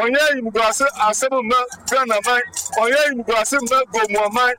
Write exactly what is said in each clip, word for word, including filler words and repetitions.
Onya imugase asemu ma Ghana man. Onya imugase ma Gomu man.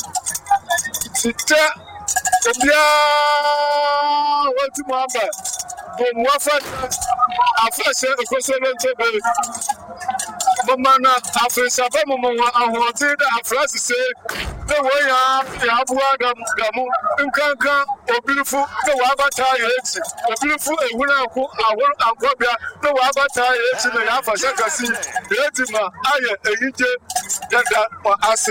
Sita Obia wati mwamba. Gomu afata afase ekosolo ntebe. Mama Africa ba mama ahote da Africa se the way ya abuwa gamu nkankan obirifu the wa bata yeti obirifu ehuna ko awon ankobia the wa bata yeti na ya fasha kasi yeti ma aye eyije dada wa ase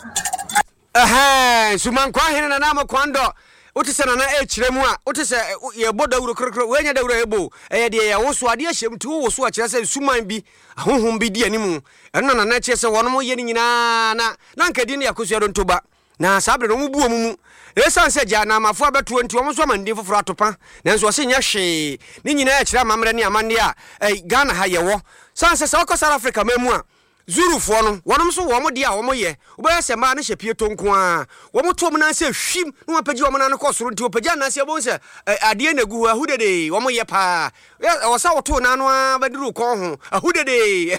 eh suman kwa hene na na kwando Utisa na na echiremu a utisa ye boda wuro krokro wenya da wuro ebo eh de ya wo so ade ahyem ti wo so a kire se suman bi honhom bi di animu eno na na kire se wono mo ye ni nyina na na nkadi ne yakosua don toba na sabre no mu buo mu esan se ja na amafo abeto nti wo so amandin foforo atopa nanso wo se nya hwe ni nyina ya kire amamre ne amande a eh Ghana ha ye wo san se se wo South Africa mamu a Zuru for no, one of so one dia or moye, where some man is a pio tonqua. One more two man say, shim, no pajama and cost to a pajana, say, bonsa, a dear negua, who day, one more pa. I was out to Nana, but do call home, a who day.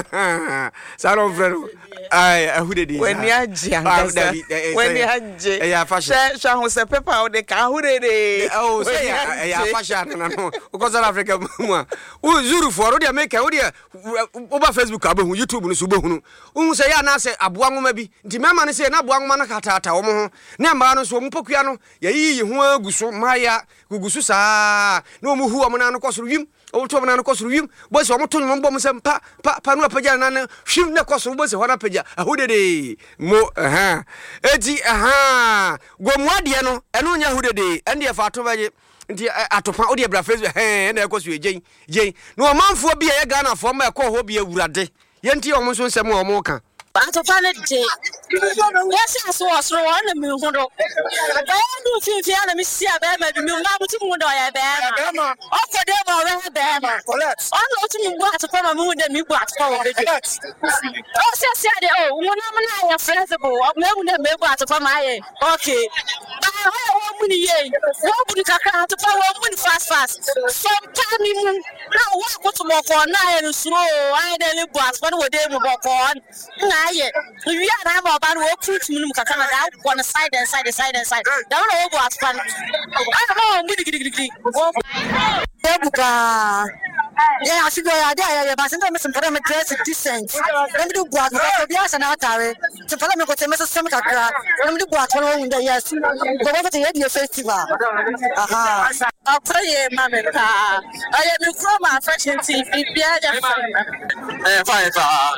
Son of I, who did when you had when you had a fashion, shall was a pepper or the car, who day. Oh, say, a fashion, because Africa, Zuru for the make out here over Facebook, YouTube. Subohunu unhu se ya na se aboa nwoma bi nti mema ne se na aboa nwoma na katata wo ho ne mba no so mpokua no ya yiyi ho aguso maya gugusu saa na omu hu amna no kosoro yim o to amna no kosoro yim bo se omoto nyom bom se pa pa pa no apagya na na hwim ne kosoro bo se ho na apagya ahudede mo aha eti aha gomuade no eno nya ahudede ende ya fa ato baye nti atopa odi ebra Facebook he na ekoso ejen jen no omanfo bia ye Ghana fo ma ekọ ho bia wurade Yenti omo so nsem omo ka Ato pane de Yes so so na mi hondo Ba ndu fifi ana mi sia ba ma bi mi nga butu mu ndo ya ba ma O ko de ba we ba ma collect O no tu mi gwa ato pa ma mu de mi gwa ato pa wo be O se se de o wo na ma na ya flexible o me mu de me gwa ato pa ma ye okay ba wo mu ni ye wo bu ni kaka ato pa wo mu ni fast fast so pa mi mu na wo ko to mo ko na ye suro ai de le bu ato pa wo de mu bo ko na ye we are na ba ba wo put mu kaka na da one side and side side and side da wo go ato pa I no mu digi digi digi Ebuka Yeah, I figure I did. I was in the middle of dress decent. Let me do what we are an atare. To follow me, got a message from Kaka. Let me do what one in the yes. Go over to your festival. Aha. I'll play a mamma. I am from my fashion T V. Eh, fine.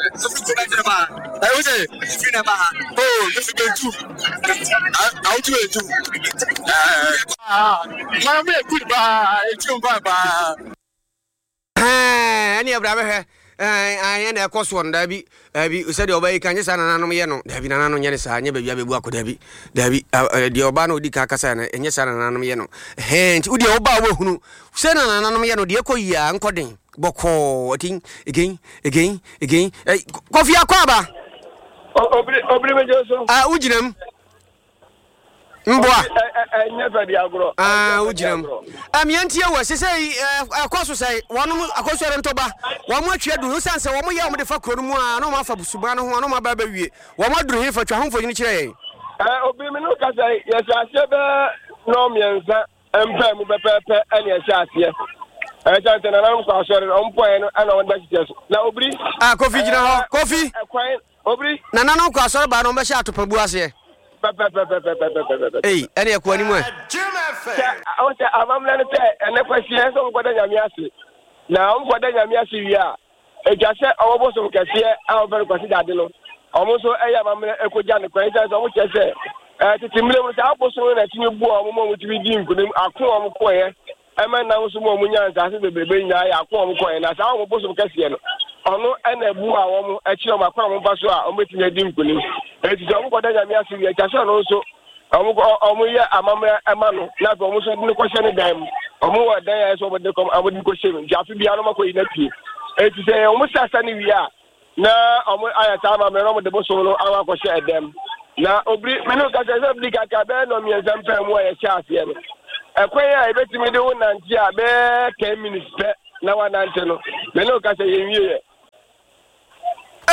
I was a cinema. Oh, this is good too. I'll do it too. Ah, Mamma, goodbye. Bye. Eh ani abrabe he eh ayen na ekoso on da bi bi u se de oba yi kan yesa nananom ye no da bi nananom nye ne sa nye ba bia bebu akoda bi da bi de oba na odi ka kasa na enye sa nananom ye no he nti udi oba wa hunu se na nananom ye no de ekoyi a nkoden boko tin again again again kofi akwa ba obri obri mejoso ah ujinam Mbwa never be agro ah ujinam amianti ewa se sei akoso sei wonu akoso rentoba wo mo atwa duru sanse wo mo ye wo de fa kro mu a no ma fa busuba no ho no ma ba ba wie wo mo duru he fa twa homfo ni kire yen eh obi me no ka sei yes ase be no mienza empa mu pepepe ene ase ase eh jante na na ko asore on po eno ana won da kiteso na obri ah kofi jina ho kofi obri na na no ko asore ba no be sha atopabu ase Hey, any akwani mu. O se amamle ne te ene kwasi en so ngoda nyame ase. Na o ngoda nyame ase wi a. E ja se owo bo so kase a o ber kwasi dade no. O mo so e ya amamle ekoja ne kwani se o mo che se eh titimle mo sa bo so na tinye bu o mo mo ti bi di nkunim akon o mo ko ye. E ma na so mo mo nyanza ase bebebe nya ya akon o mo ko ye na sa o mo bo so kase no. Ono ene bu a wo mo e chi o ma kwa mo ba so a o mo tinye di nkunim. Eti so mo goda nyame ase wi e ja se no so omo omo ye amamra emanu na so omo so ni ko hye ne dan omo wa dan ya so omo de kom omo di ko hye mi jafi bia no mako yi na pie eti se omo sasa ni wi a na omo ayata amamra no mo de bo so no awa ko hye edem na obri me no ka se se bli ka ka be no mi example mo ye cha ase no ekwen ya ebetimi de wo nanti a be ten minutes pe na wa nanti no me no ka se ye wie ye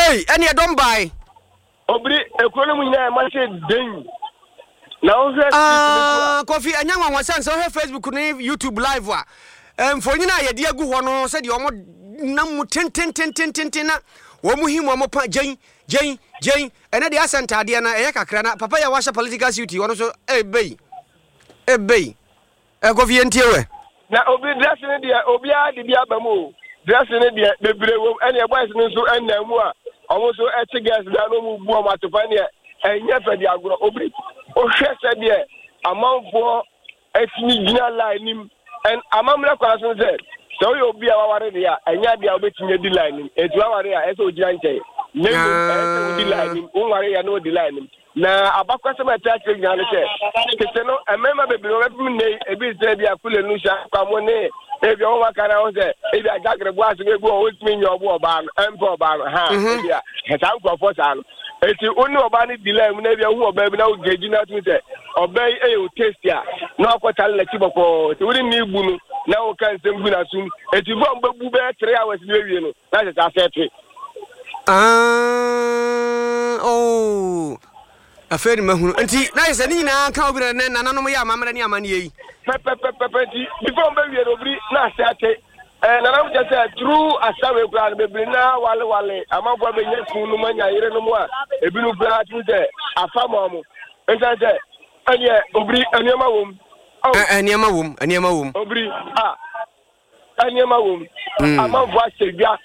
hey any don't buy obri ekuro mu nyina ma se den na o hwe ah coffee anyanwa wasan so he Facebook na YouTube live wa em for nyina ye de agu ho no se de omo nam ten ten ten ten ten na wo mu himu omo pa jen jen jen ene de asanta de na e kakra na papa ya washa political suit wono so eh bei eh bei e coffee entie we na obi dress ne de obi a de bia bamu dress ne de bebre wo ene boys ne so enamu a omo so e ti gas da no mu bu omo atofa ne enye fa de agro obri o hwese de amanfo atini gina line nim en amamra kwa so se so yo obi a waware de ya enya de obetini di line nim etu waware a eso ogina nche ne no di line nim o ware ya no di line nim na abakwase ma tache gina le che kese no emema bebre o bebi ne ebi se bia kule nu sha kwa mo ne ebi o wakara o se ebi agagre bo aso egu o timi nyo bo oba no empo oba no ha ebi a heta nkofo sa no eti oni oba ni delay mu na bia hu oba bi na ogeji na tu se oba e o taste a na akwata le chiboko ti wuri ni igbu no na o kan sem gu na sum eti bo mbabu be three hours ni wie no na se ta set ah oh aferi mahunu nti na yesa ni na kan obi na nananom ya amamra ni amane yi pepe pepe pepe before mbe wie obri na se ate eh nanam je say true asawe kura bebre na wale wale amafo be nyefu no manya yire no mu a ebinu kura tu se afamo mo ensa se anye obri aniema wom aniema wom aniema wom obri ah aniema wom amafo asebia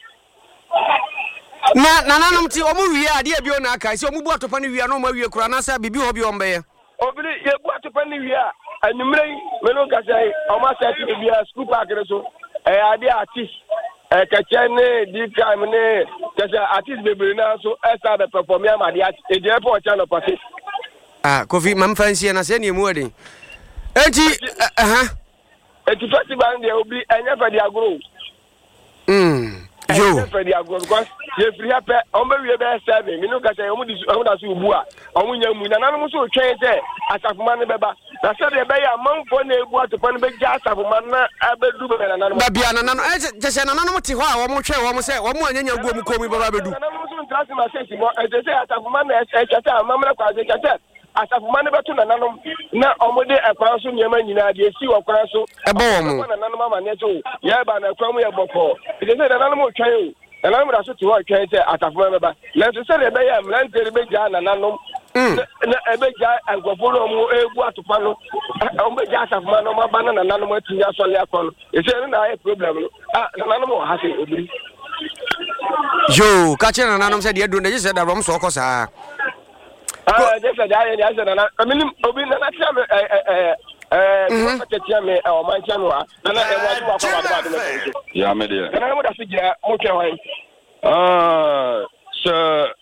na nananom ti omu wie ade bi o na aka se omu bu atopa ne wie na omu wie kura na sa bibi ho bi ombe ye obri ye bu atopa ne wie a animre meno ka say omu set ne bia school park re so eh ade artist eh kache ne di time ne kache artist bebre na so esa be perform ya ma de e je po channel party ah Kofi mam fancy na se ne mu ade enti aha enti festival de obi enya fa di agro mm yo fa di agro because ye free happy on be we be seven me no ka say omu di omu da so ubu a omu nya mu na nanu so twen say asafuma ne beba na se de be ya manfo na ebu atopa ne be ja asafuma na abedu be na nanu ba bia na nanu e je se na nanu ti ho a wo mo twe wo mo se wo mo anyanya guo mu komi baba bedu na nanu so ntrasi ma se mo e je se asafuma na e che ta amamra kwa je che asafuma ne betu na nanu na omu de ekwan so nyema nyina de esi okwan so e bo mo na nanu mama ne so ya ba na ekwan mu ye boko e je se na nanu mo twen o na nanu da so ti ho twen se asafuma beba na so se de be ya mlante be ja na nanu na ebe ja agwaforo mu egwu atupa no o be ja asafuma no ma bana na nanu ma tinya so le akọ no e se na ai problem no ah na nanu mo ha se obiri yo ka che na nanu se de edu na je se da rom so kosa ah je se da ya se na amini obi na na tia me eh eh eh ko tia me o man tia no a na na e wa du akọ wa ba do ya me de na na mo da se gira mo twa hwan ah so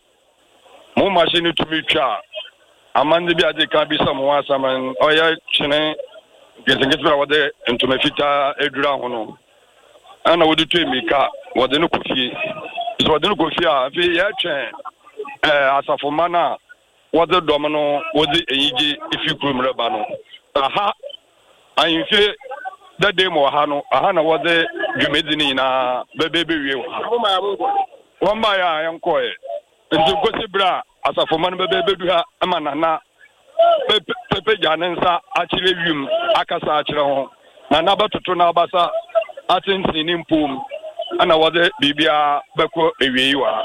mo machine to me twa amande bi ade ka bi sam ho asaman oya chene gesengesi bra wode ntome fita edura ho no ana wode to emika wode no kofie so wode no kofie a fi ya twen eh asafo mana wode dom no wode eyige ifi kurum reba no aha ayinfe da de mo ha no aha na wode dwumedini na bebebe wie mo ma mo won ba ya yankoe nti gosi bra asafo man bebebe du ha ama nana pepe janensa achire wium akasa achire ho na na batoto na abasa atintin ni mpum ana wode bibia beko ewiyi wa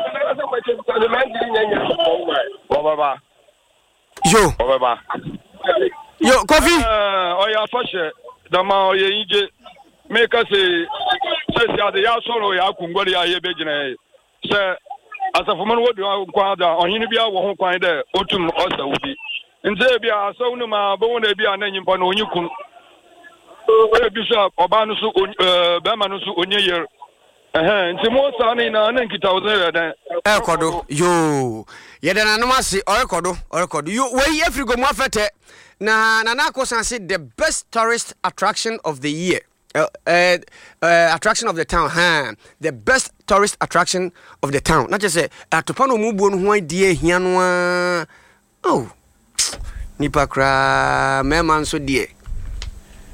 baba yo baba yo Kofi eh oya fashe dama oye ije meka se se ade ya soro ya kungwari ya yebe gine se asafomano wodu kwa da ohini bia wo ho kwan de otum osawudi nze bia asawunu ma bo na bia na nyimpa na onyikun o bishop oba no so be ma no so onye yer eh nti mo sa ni na na nkita wo ze de e kodo yo ye de na no ase o kodo o kodo yo we afrigo mu afete na na na kosanse the best tourist attraction of the year. Uh, uh, uh, attraction of the town, huh? The best tourist attraction of the town. Not just say atopano mubu no ho idea hianwa. Oh, nipa kra me man so die.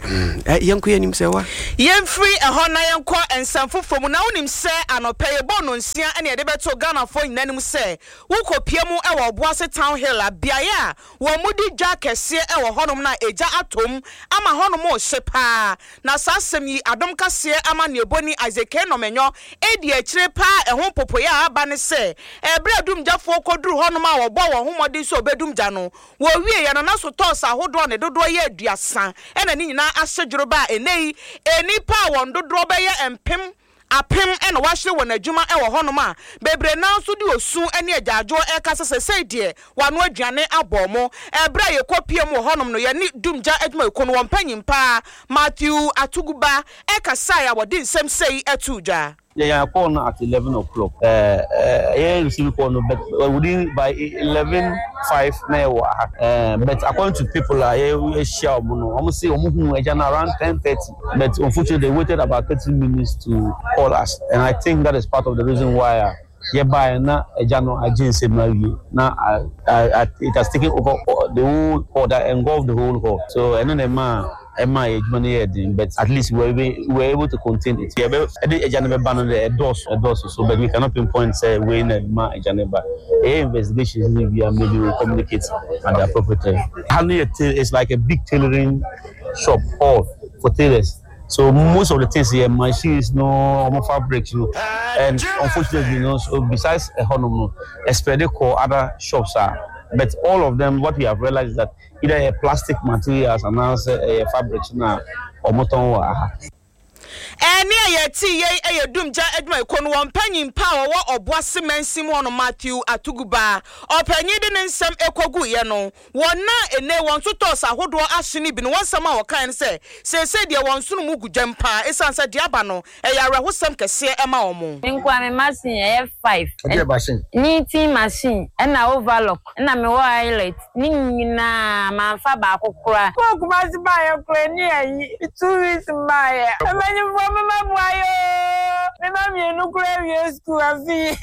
eh yanko yanim sɛ wa yemfree ehɔ na yenkɔ ensamfo from na wonim sɛ anɔpɛ yɛbɔ no nsia ene yɛde bɛto Ghana fo nyinanim sɛ wokɔpie mu ɛwɔ Obuase Town Hill abiaye a wo mudi dwa kɛse ɛwɔ hɔnom na eja atom ama hɔnom o hyepa na sasɛm yi adom kase ama ne eboni Isaac Nomenyo edi akyire pa ɛho popoye a aba ne sɛ ɛbrɛ dumgyafo koduru hɔnom a wɔbɔ wɔ homɔde so obedumgya no wo wie yɛ na so tɔs ahodoɔ ne dodoɔ yɛ aduasa ɛna ne nyina ahyedworoba enei enipa wɔn dodoɔ bɛyɛ empem apem ena wahye wɔ n'adwuma ɛwɔ hɔnom a bebre na nso de osu ene agyaadwo ɛka sɛ sɛ die wano aduane abɔ mo ɛbra yɛ kopie mu hɔnom no yɛ ni dumgya adwuma eko no wɔn panyimpa Matthew Atuguba ɛka sai a wɔde nsɛm sei atudwa. Yeah, yeah, call now at eleven o'clock. Uh, uh, yeah, receive call no, but within by eleven five now. Uh, but according to people, uh, yeah, we share mono. I'm say omuhu ejana around ten thirty. But unfortunately, they waited about thirty minutes to call us, and I think that is part of the reason why. Uh, yeah, by na ejano agency marry. Now, uh, it has taken over the whole hall that engulfed the whole hall. So, and then the man. Emma money but at least we were, we were able to contain it. Yeah, but I did a ban the doors, a doors so, but we cannot pinpoint say we in a Janeba. A investigation maybe maybe we'll communicate at the appropriate time. Honey is like a big tailoring shop hall for tailors. So most of the things here, machines, no fabrics, you know, and unfortunately, you know, so besides a honor, especially call other shops are. But all of them, what we have realized is that either a plastic materials and also a fabric or motor. Eni ayeti ye eye dumgya adwuma eko no won panyimpa wo Obuase mansim wono Matthew Atuguba opanyi de ne nsem ekogu ye no won na ene won totos ahodo ahye bi no wonsam a wokan se se se de won sunu mu gudwampa esansa de aba no eye arehosam kese ema wo mo nkwa me machine ye five knitting machine na overlock na me highlight ni nyina manfa ba akokora ko kuma si ba ye kora ni ayi two weeks ba ye emanyi fo mama boyo me mama ye no kora we school afi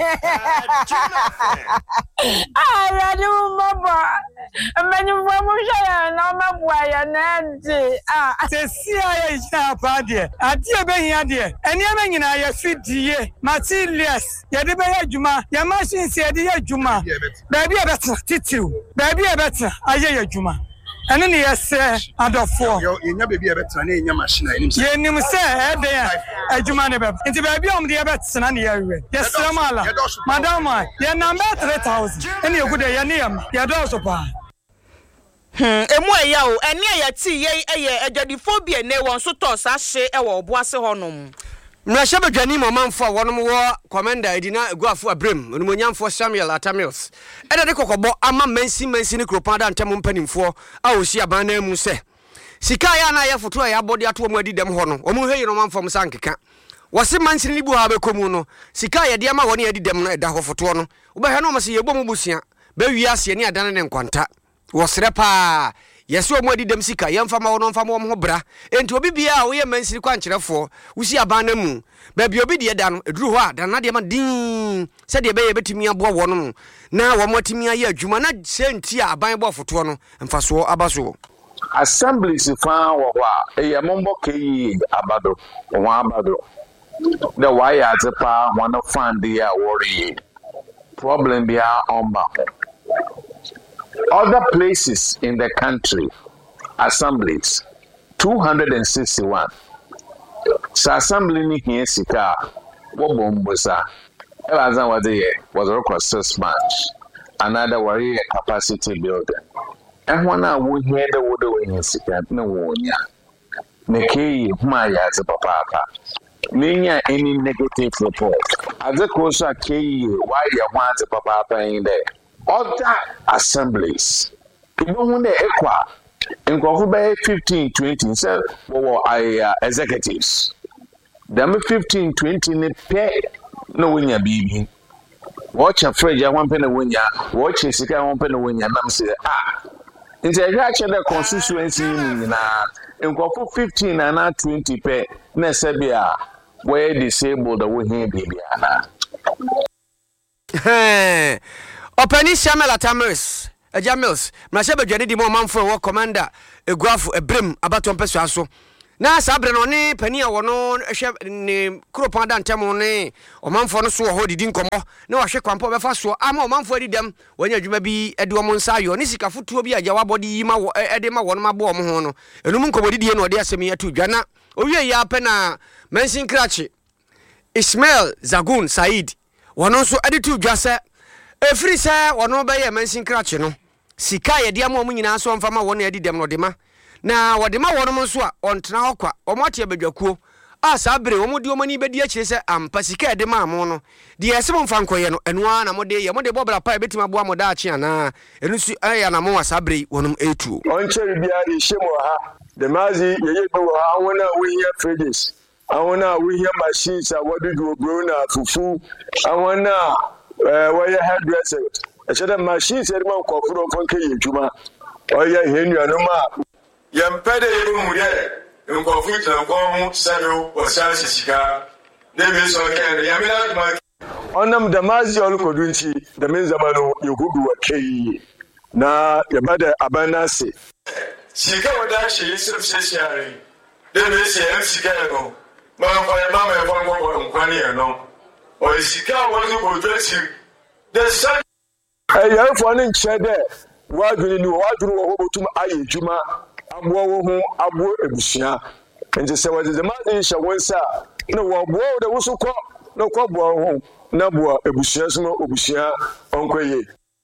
ah radi mama emanyi fo mo hya na mama boyo na ndi ah se si aye hya pa de ade e be hia de ene e nyina ye fidie materials ye de be adwuma ye machine se de adwuma ba bi e betra titiw ba bi e betra aye adwuma ene ne yese adofo ye nya baby e betra na enya machine enim se ye nim se e de adwuma ne be nti ba bi om de ye betra na ye we ye sramala madam ye number three thousand ene ye gude ye ne yam ye do so pa Hmm, emu eya o ene eya ti ye eye adwadifobia ne won so to sa hye e wo Obuase honom mrasha badwani momanfo a wonom wo commander edina eguafo abrem onimonyamfo Samuel Atamios ede de kokobo ama mansi mansi ne kropan da ntem mpanimfo a osi aban na mu se sika ya na ye foto ya body ato mu adidem ho no omu hwe yino manfo msa nkeka wose mansi ne bu ha bekomu no sika ye de ama woni adidem no eda ho foto no wo be hwe no mse ye bom busia be wi ase ne adane ne nkwanta wosre pa yeso omu adidem sika yemfa ma wono mfa mo ho bra enti obi bia wo ye mansiri kwankyerefo wusi aban na mu ba bi obi de da no eduru ho a da na de ma din se de be ye betimi abo wo no na wo motimi aye adwuma na senti aban bo foto no mfa so abaso assemblies fa wo ho a eye mombo keyi abado wo abado the why atepa one fan dey worry problem bia on back. Other places in the country, assemblies, two hundred sixty-one. So assembly ni here sika, wobombosa. Elazan was there was a six months. Another warrior capacity building. And when I would hear the wood in sika, no one ya. Neki Maya as a papa. Ninya any negative report. As a course, I key why you want a papa in there. Other assemblies, even when they equa, in Kofuba fifteen, twenty, so I uh, executives. Them fifteen, twenty, ne pay no win ya baby. Watch a Fred, ya one penny win ya, watch a second one penny win ya, and I'm saying, ah, it's a catch of the constituency in Kofu fifteen and not twenty pay, Nesabia, where disabled the win baby. Hey. Openi Samuel Atamios Ejamils mrasha badwani di mo manfo wo commander eguafo ebrem abato mpeso aso na sabre no ne pani a wono hwe ne kropan da ntemo ne omanfo no so ho didi nkomo na wahwe kwampo befa so ama omanfo adidam wanya adwuma bi ede wo nsa ayo ne sika futuo bi agya wabodi yi ma ede ma wono mabo omo ho no enum nkomo didi no de asemi atu dwana owie ya pe na mensin krachi Ismail Zagun Said wono so ade tu dwa se efiri se wono be ye mensin krachi no sika ye de ama omu nyina so mfama wono adidam no de ma na wadema wonom nso a ontena hokwa omote abadwakuo a sabre omodi omani bedi akire se ampa sika ede ma amo no de yesem mfa nkoye no eno a na mode ye mode bobra pa betima boa moda achi ana enu su aya na mo wa sabre wonom etu onche bia ri shemo ha de mazi yeye be wo ha wona we here fridges awona we here machines a wodu ogro na fufu awona eh we here hairdresser e se de machines e ma nkofuro fonke yejuma oya henu anoma yampede yumuriye nkofute nkomu sado wasasi sika debe so kene yamina ma onam damazi olukodunchi da min zamanu yugudu wakei na yabada abanase sika wada shi yusuf sesiari debe se sika no ma fa ya mama ya fa ngwa nkwani no o sika wadu bodwesi de sa ayi fo ni nchede waduni ni waduru wo botum ayi juma abo wo ho abo ebusua nje se wa de ma de sha wonsa na wo bo de wusu ko na ko bo ho na bo ebusua so obusua onkoye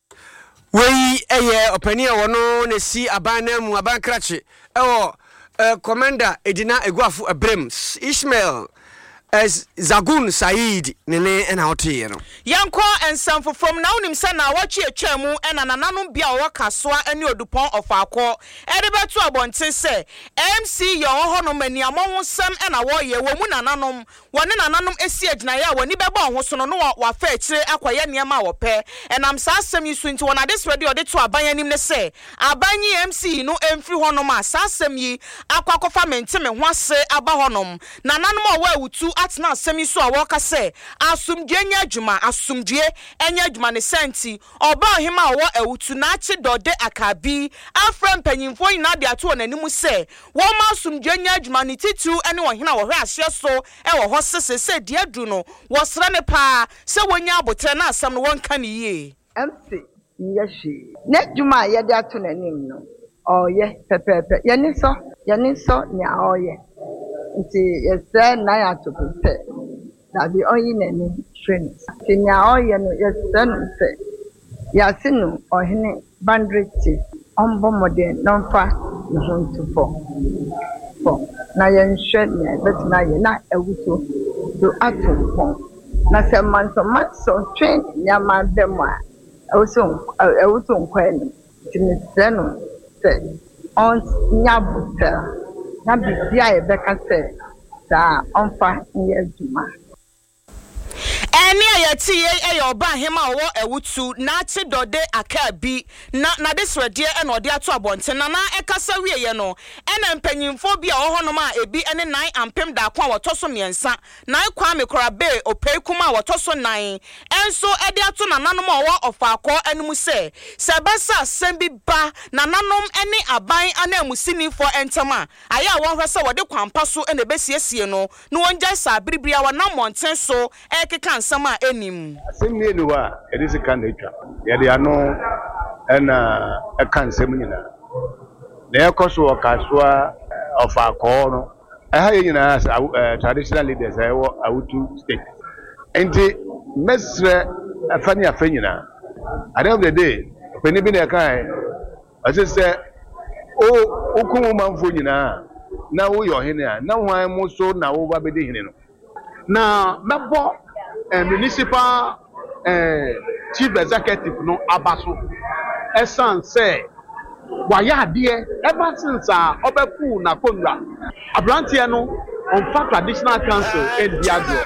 wei eye opani a wono ne si abana mu aban krache ewo commander edina eguafu abrem Ismail as Zagun Said nene ena hote no yanko ensamfo from na unim se na wachi atwamu ena nananum bia wo kasoa ene odupon ofakọ edebetu abonte se M C yo ho no mani amon sem ena wo ye wo mu nananum wone nananum esi agina ya woni beba ho so no no wa fa akire akoye niam a wo pe enam sa asem yisu nti wona this ready ode to aban anim ne se abanyi M C no emfiri ho no ma sa asem yi akwakofa mentime ho ase aba ho nom nananum a wo awutu atna asemi so a woka se asumdwe nya adwuma asumdwe enya adwuma ne senti oba ohima a wo awutu na achi dode akabi afra mpanyimfo ina de ato onanimu se wo ma asumdwe nya adwuma ne titu ene wo hina wo hwe ahye so e wo ho sese se de adu no wo sra ne pa se wonya abotre na asam no wonka ne yie mc yeshi ne adwuma ye de ato nanim no oye pepepe ye ni so ye ni so ni oye nti yesa na ya to prepare that be only nani training tinya oye no yesa no se ya sinu ohene bandriti ombo modern nonfa no hunto for for na yen hwe ne bet na ye na ewuto do ato na se man so man so train nya ma dem a ewuso ewuto nkwan ni no se on nya buta na bibia e beka se sa onfa nye duma eni ayati ye eyoba hema wo ewutu na ati dode akabi na na desredie ena ode ato abonte na na ekasa wiye no ena mpanyimfo bia wo honom a ebi ene nine ampem da kwa wotoso miensa na kwa mekora be opei kuma wotoso nine enso ede ato na nanom a wo ofakọ enum se sebasa sembi ba na nanom ene aban ana amusini for entama aya wo hwese wode kwampa so ena besiesie no no wonja sa biribia wa na monten so ekeka sama enim asemni enu wa edisi kan etwa ye de ano ena eka nsem nyina na ekoso okasoa of akọ no aha ye nyina as traditional leaders ayo awutu state enti mesre afani afanyina at the end of the day peni bi na kan asese o okumu manfo nyina na wo yo hene a na hwan mo so na wo ba bedi hene no na mebo Uh, municipal uh, chief executive no abaso esan say waya ade ever since uh, obefu na konra abrantie no on fa traditional council in diagro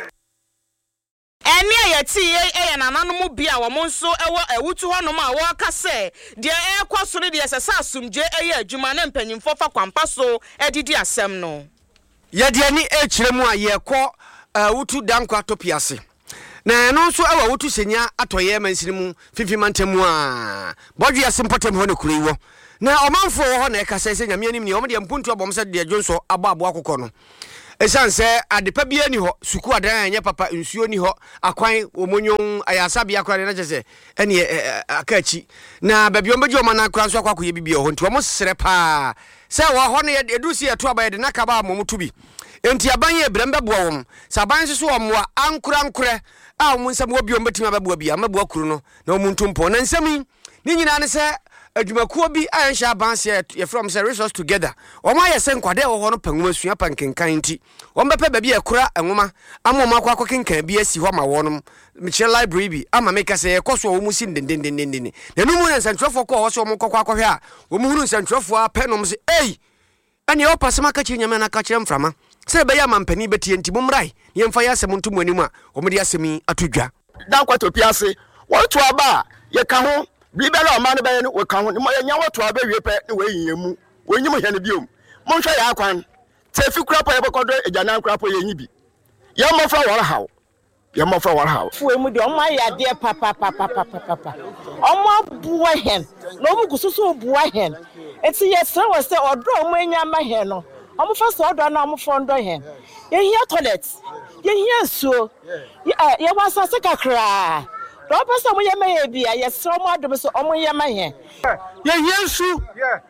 eni ayati ye e nananum bia wo monso ewo ewutu honom a wo ka se de e kwaso ne de sesa asumje eye adwuma na mpanyimfo fa kwampa so edidi asem no ye de ani e kiremu a ye kọ wutu danko atopiase na no so awa wutu senya atoye mansini mu fifi mantemu a bodwe asempotem ho ne kureiwo na omanfo ho na ekasa se nyame anim ne o de mpuntu abom se de Jonso abo abo akokɔ no esan se adepa bia ni ho suku adan anya papa nsuo ni ho akwan omonyon ayasa bia akwa na kyese ene akachi na babio mbeji o mana akwa so akwa bibia ho nti o sere pa se wo ho ne edusi eto abaye de nakaba momutu bi enti abanye ebrembe boa wom saban so so omwa ankura nkure a omun nsam wo bio mbetima babua bia mabua kuru no na omuntu mpo na nsami ni nyina ne se adwumakuo bi a nhya abanse ye from say resource together omo ayese nkwade wo ho no panwuma sua pankenkan nti ombepe ba bi ekura enwoma amoma akwa akokenkan bi asi ho ma wonom miche library bi ama meka se ekoso wo mu si ndendendendende na no mu nsantrofo ko wo so mo kokwa akohwe a wo mu hunu nsantrofo a penom se ei ani o pasema ka chinyame na ka chire mframa se be ya mampani betie nti mumrai ye mfa ya asem ntum anim a wo me de asemi atodwa dan kwato piase wo to aba ye ka ho bibela o man be no we ka ho mo nya wo to aba wie pe ne we yinyemu we nyim hye ne biom mo hwe ya akwan tefi kura po ye bekodo ejana kura po ye nyi bi ye mo fra wora hawo ye mo fra wora hawo fu emu de o ma ya de papa papa papa papa o mo buwa hen no mu gususu buwa hen eti ye sra wo se odo o mo enya ma hen no o mo fa so odo na o mo fondo hen ye hia toilet ye hia suo ye wasa se kakra do pesa mo ye ma ye bia ye sra mo adom so o mo ye ma hen ye yesu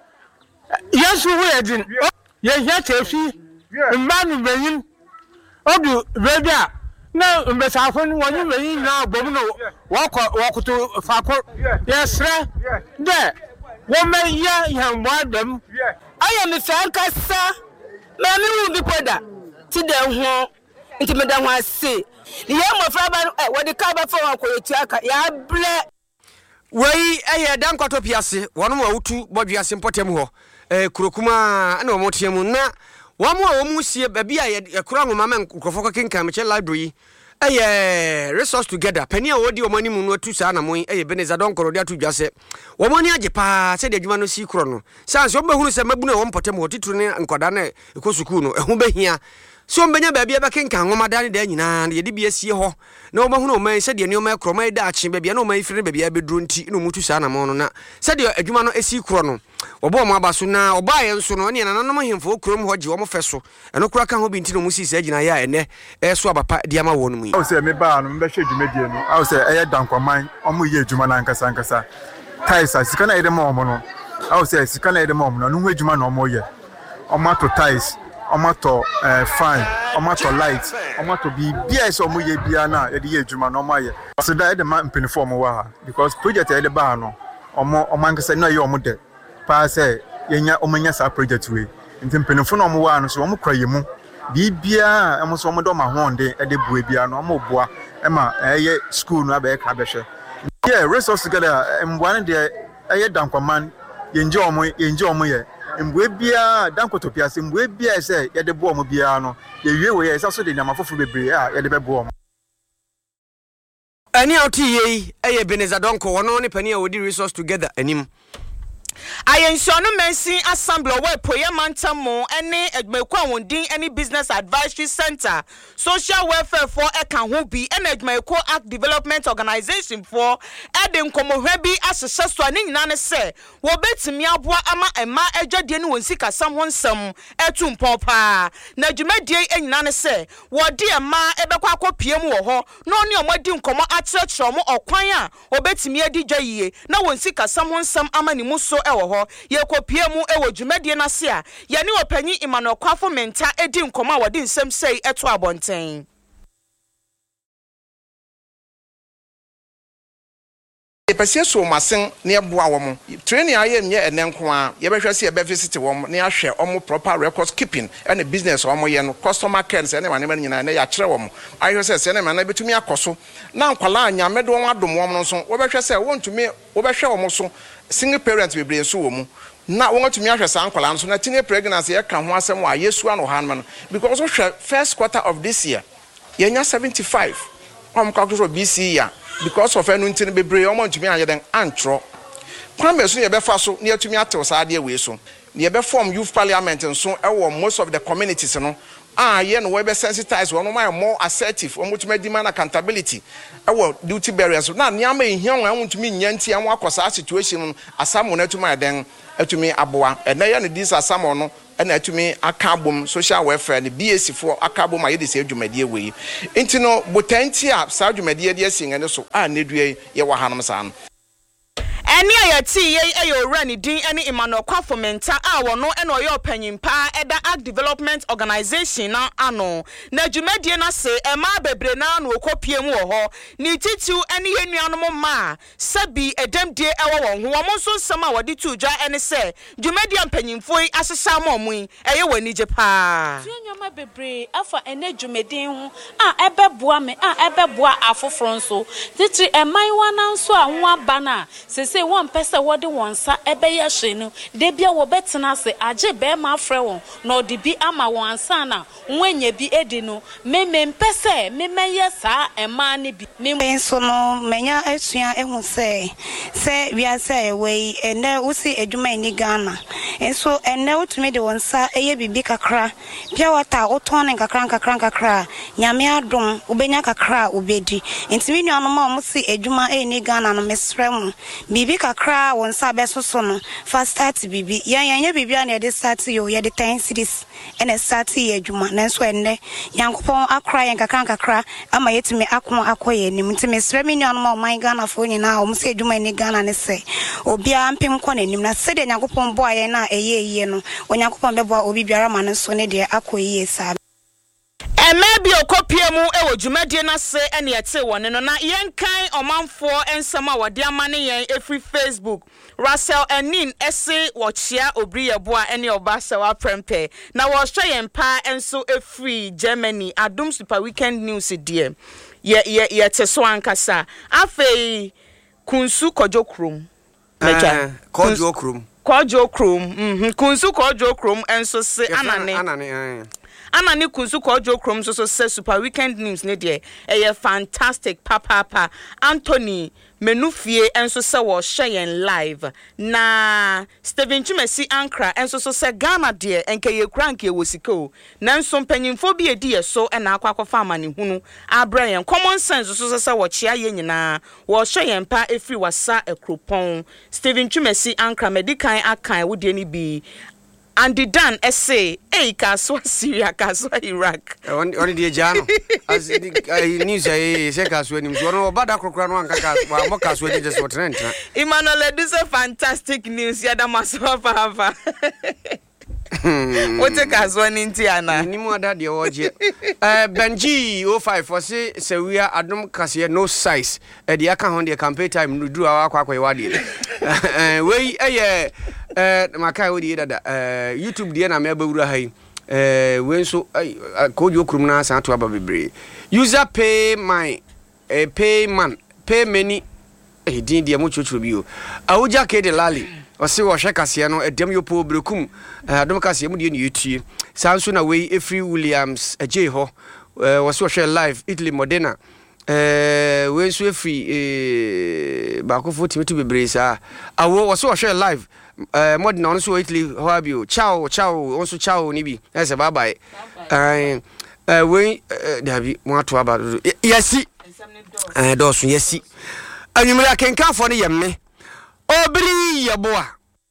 yesu wo edin ye hia tefi mmanu beyin odu bedia na mbesafo ni wonu beyin na bom no woko wokuto fako ye sra de wo me ya yambo adam aya me fanka sa na me wu bi poda ti de ho nti me da ho ase ye mo fra ba wo de ka ba fo wan ko etu aka ya ble wei eye dan kwato piase wono ma wutu bodwiase mpotem ho eh kurokuma na wo motiam na wo mo wo mu sie ba bia ye kura ngoma men krofo ko kenkan me che library eye resource together pani a wodi o mani mu no atu sa na mo eye beneza don koro de atu dwase wo mani age pa se de adwuma no si kro no sanse wo behunu se mabu na wo mpotem ho titru ne nkoda na ekosuku no ehu behia so mbenya ba bia ba kenkan ngoma dan da nyina ye de bia sie ho na wo behunu o man se de ne o man kro man da ache ba bia na o man ifire ba bia beduro nti no mutu sa na mo no na se de adwuma no esi kro no obo mo abaso na oba ye nso no ne na nanom hemfo krom ho gye wo mo feso eno kura ka ho bi nti no musi se gina ya ene eso abapa dia ma wo no mu yi o se me ba no me hwe dwumadie no o se eye dankwaman o mo ye adwuma na nkasa nkasa taisa sika na ede mo mo no o se sika na ede mo mo no no hu adwuma na o mo ye o ma to tais o ma to eh fine o ma to light o ma to bi bia se o mo ye bia na ede ye adwuma na o ma ye so da ede ma mpenifo mo wa ha because project ede ba no o mo o man nkasa na ye o mo de pa se yenya omanya sa project we nti mpenifo na omo wa no so omo kra yemu bibia emo so omo do ma honde e de bua bia no omo boa e ma eye school no abe ka behwe yeah resource together mbua ne de eye dankwaman yenje omo yenje omo ye mbua bia dankotopia se mbua bia se ye de bo omo bia no ye wie we ye sa so de nyamafofo bebre a ye de be bo omo ani oti ye eye beneza donko wono ne pani a wodi resource together anim Ayensionu Mensi Assembly we poye mantamo ene edmeku awondin any business advisory center social welfare for ekan ho bi ene edmeku act development organization for eden komohwe bi asese so ani nyina ne se wo betimi aboa ama ema adwadie ne wonsika sam ho nsam etu mpopa na dwumadie enyina ne se wo de ema ebekwa akopiem wo ho na oni omadi nkomo akyerɛkyerɛ mo okwan a obetimi adi dwayie na wonsika sam ho nsam ama ni muso ewo ho ye kopie mu ewo dwumadie na se a ye ne opanyi Emmanuel Kwafo Menta edi nkoma wodi nsem sei eto abonten Epasie so masen ne eboa wo mo training aye nye enenko a ye behwe se ye be visit wo mo ne ahwe omo proper records keeping and business wo mo ye no customer care se ne wane man nyina ne ya kire wo mo ahwe se se ne man na betumi akoso na nkwala anya medo wo adom wo mo so wo behwe se wo ntumi wo behwe wo mo so single parents be bre so wo mu na wo ntumi ahwe sa nkwala so na teenage pregnancy ye ka ho asem wa yesu ano han man because wo hwe first quarter of this year ye nya seventy-five om ka ko B C ya because of enu ntini bebre o montumi anye den antro kwan be so ye be fa so ne atumi atew sa ade we so ne ye be form youth parliament so e wo most of the communities no ah ye no we be sensitize one more more assertive o motumi demand accountability e wo duty bearers na ne ama ehia won ntumi nyanti an akosa situation asam won atumi den atumi aboa ena ya ne dis asamo no ena atumi aka bom social welfare ne B S for aka bom aye de se adwumadie we enti no botanti a sa adwumadie de asin ene so a nedue ye wa hanom sa no Eni ayati ye eyo rani din eni Emmanuel Kwafomenta a wono eno oyo panyimpa eda Ag Development Organization na ano na dwumadie na se ema bebre na no okopie mu ho ni titiu eni yenuanom ma sabi edemdie ewo won ho wo so nsama wode tuja eni se dwumadie panyimfo asesa ma omu eye wani je pa tuanyoma bebre afa ene dwumadie ho a ebeboa me a ebeboa afoforo nso titri eman wana nso a ho aba na se one person what the one sa ebeye hwenu de bia wo betena se age be ma frɛ won na odi bi ama won sana nwenye bi edi no meme mpese memeye sa ema ne bi nso no menya asua ehu se se wia se we ene usi adwuma ni Ghana nso ene utumi de won sa eye bibi kakra bia wata oton kakra kakra kakra nyame adom ubenya kakra ubedi ntimi nuanom a mo si adwuma e ni Ghana no mesrɛ mu bibi kakra won sa besoso no fa start bibi yan yan bibi an ye de start yo ye de ten cities ene start ye adwuma nanso enne yankopon akra yan kakra kakra ama yetime akon akoye nim ntime srɛ me nuanom a man Ghana fo nyina o mo se adwuma ni Ghana ne se obia mpem kɔ nanim na se de yankopon bo aye na eye eye no onyankopon bebo obi biara ma no so ne de akoye sa Maybe a copy mu ewo dwumadie na se ene yete wone no na yenkan omanfo ensama wode amane yen efri Facebook Russell Enin ese wochia obriyeboa ene oba se wa prempe na wo hwe yen pa enso efri Germany Adum Super Weekend News die ye ye yete so ankasa afei kunsu kojo krom meja kojo krom kojo krom mhm kunsu kojo krom enso se anane anane Anani kunsu kojo krom so so say Super Weekend News ne de eye fantastic papa pa Anthony Menufie enso se wo share live na Stephen Chumesi Ankra enso so se Ghana de enke ye kura nke wo sika na nso mpanyimfo bi edi so e na akwa akwa ama ne hunu abra yen common sense so so se wo chia ye nyina wo share pa efri wasa ekropon Stephen Chumesi Ankra medikan akan wo de ni bi and the Dan essay, eh, Kaswa Syria, Kaswa Iraq. Only the Jano. As the news, I say, Kaswa, you know, but I could run one Kaswa, just what rent. Emmanuel, this is fantastic news. Yadamaswa Pava. What a Kaswa Nintiana? Any more that you watch it. Benji oh five for say, so we are Adam Cassia, no size. At the account on the campaign time, we do our quack wadi. We, eh, eh, makai wodi dada eh YouTube dia na meba wura hai eh wenso kojo krumna san to aba bebre user pay my eh pay man pay many eh din dia mo chocho bio awuja ke de lali o se wo hwe kase no edem yo po brekum adom kase mu die ne yetie sanso na we Efree Williams eje ho wo se wo hwe live Italy Modena eh wenso Efree eh ba ko fo timi to bebre sa awo wo se wo hwe live Uh, Modern also Italy, how have you? Ciao, ciao, also ciao, Nibi. That's a bye bye. Uh, uh, we, uh, there be more to about yes, uh, those, yes, and you may can come for the yammy. Oh, bri, ya boy.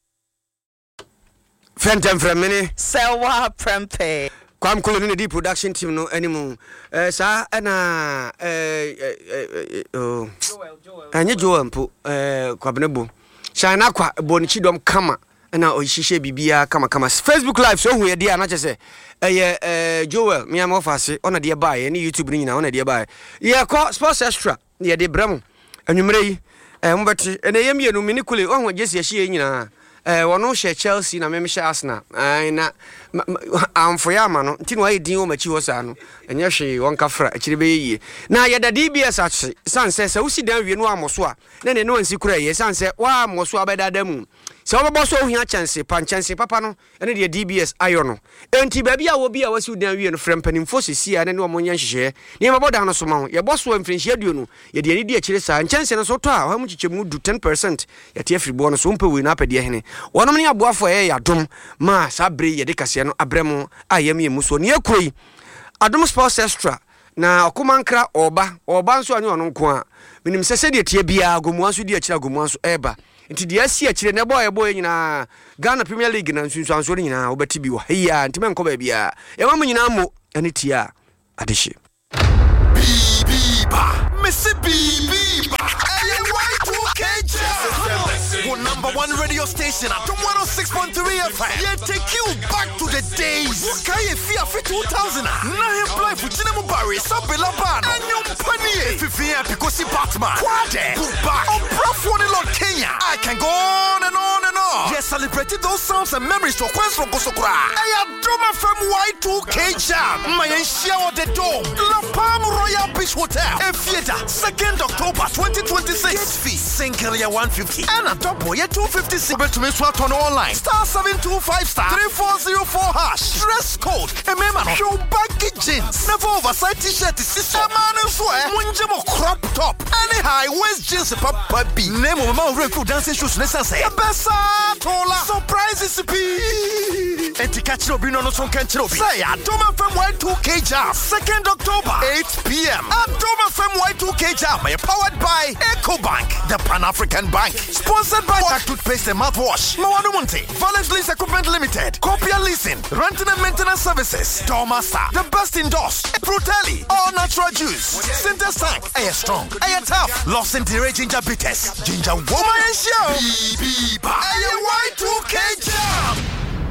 Phantom from many, Selwa Prempe. Come calling the production team no anymore. Uh, sir, and uh, uh, oh, and you Joel, uh, Quabanabo. Shana kwa bonichidom kama na ohishishe bibia kama kama Facebook live so hu ye dia na chese eh eh Joel me am office ona de bae ni YouTube ni nyina ona de bae ye ko sports extra ye de brem anwumre yi eh mbeti ene ye mienu mini kule ohun jesi ahie nyina eh wono hye Chelsea na meme hye Arsenal ai na amfo ya ma no ntino ayi din o machi ho sa no enye hwe won kafra akire be yi na ye da D B S achi sanse se usi dan wie no amoso a na ne no ansi kura ye sanse wa amoso abeda damu se obobo so ohia chance pan chance papa no ene de D B S ayo no enti ba bia wo bia wasi dan wie no frem panimfo sisi a ne no mo nya nhyehe ne ma boda no so ma ye boso amfrinhye aduo no ye de ani di akire sa chance no so to a ho mu chichemu du ten percent ye te afri bo no so mpe we na apede hene wonom ne aboafo ye yadom ma sabre ye de kase no abremu ayam ye muso ne akoi Adom Sports Extra na okomankra oba oba nso anyo no nko a minim sese de tie bia gomuanso di akira gomuanso eba nti de asi akire ne boy boy nyina Ghana Premier League na nsunsuanso ne nyina obeti bi wo hia nti menko ba bia e ma nyina mo ene tia adehye Biba Missy Biba Y two K Jam number one radio station at one oh six point three F M. Yeah, take you back to the days. What can you feel for two thousand? Now you play for Chinemo Barry, Sabella Ban, and you penny. If you feel because you Batman, Quade, Buba, or Prof. Lord Kenya. I can go on and on and on. Yes, celebrated those sounds and memories to Quest from Kosokra. I am Doma from Y two K Jam. My shower the dome. La Palm Royal Beach Hotel. A theater, second October twenty twenty-six. Gate fee, single year one fifty. And a double year two fifty-six. To me swat on online. Star seven two five star three four zero four hash. Dress code. A member show baggy jeans. Never oversized t-shirt. Sister man and swear. Munjamo crop top. Any high waist jeans. Papa B. Name of my real dancing shoes. Let's say. Bessa Tola. Surprises be. And to catch up in on some country. Say at Doma F M Y two K Jam. second October eight p.m. At Doma F M Y two K Jam. Powered by EcoBank, the Pan-African Bank. Sponsored by Toothpaste and mouthwash. Mawadu Munte. Valence Lease Equipment Limited. Copia Leasing. Renting and Maintenance Services. Dormaster. The best in doors. Brutali. All natural juice. Center Tank. Air Strong. Air Tough. Lost in Tere Ginger Bitters. Ginger Woman and Show. Biba. Air Y two K Jam.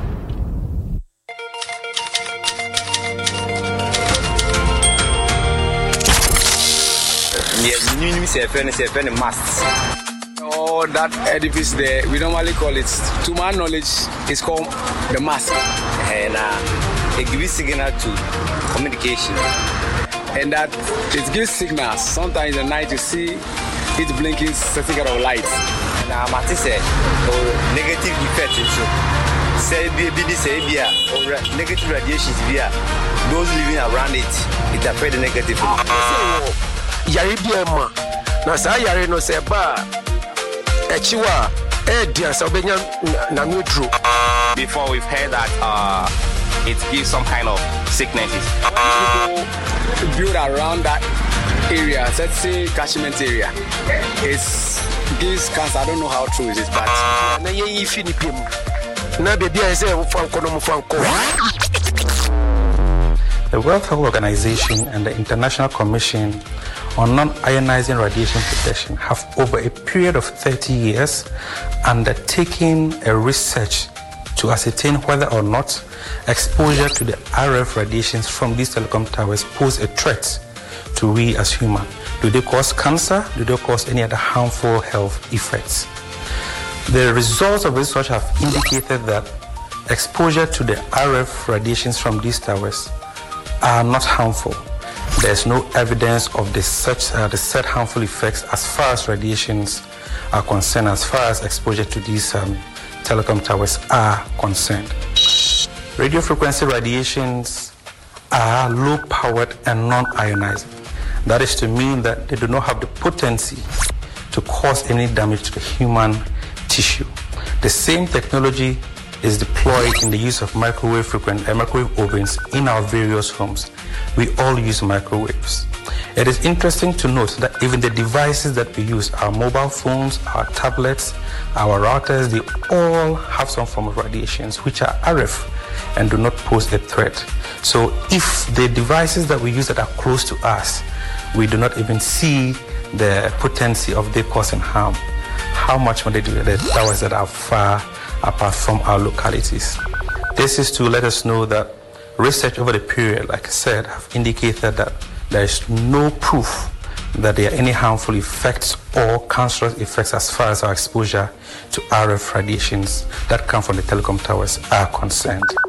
Yeah, you need say a friend, say a friend must. Oh, that edifice there, we normally call it, to my knowledge, it's called the mast. And uh, it gives signal to communication. And that it gives signals. Sometimes in the night you see it blinking certain kind of lights. And uh, Mati said, or negative effect into. Say, be say, be or negative radiations, be those living around it, it affects the negative. Yari biema na sa yari no se ba echiwa e dia so benya na metro. Before we've heard that uh it gives some kind of sicknesses. People build around that area, let's say catchment area. It gives cancer. I don't know how true it is, but na ye Philippine na be bia say fanko no fanko. The World Health Organization and the International Commission on Non-Ionizing Radiation Protection have, over a period of thirty years, undertaken a research to ascertain whether or not exposure to the R F radiations from these telecom towers pose a threat to we as humans. Do they cause cancer? Do they cause any other harmful health effects? The results of research have indicated that exposure to the R F radiations from these towers are not harmful. There's no evidence of the such uh, the said harmful effects as far as radiations are concerned, as far as exposure to these um, telecom towers are concerned. Radio frequency radiations are low powered and non-ionizing. That is to mean that they do not have the potency to cause any damage to the human tissue. The same technology is deployed in the use of microwave frequent uh, microwave ovens in our various homes. We all use microwaves. It is interesting to note that even the devices that we use, our mobile phones, our tablets, our routers, they all have some form of radiations which are R F and do not pose a threat. So if the devices that we use that are close to us, we do not even see the potency of their causing harm, how much more they do the towers that are far apart from our localities. This is to let us know that research over the period, like I said, have indicated that there is no proof that there are any harmful effects or cancerous effects as far as our exposure to R F radiations that come from the telecom towers are concerned.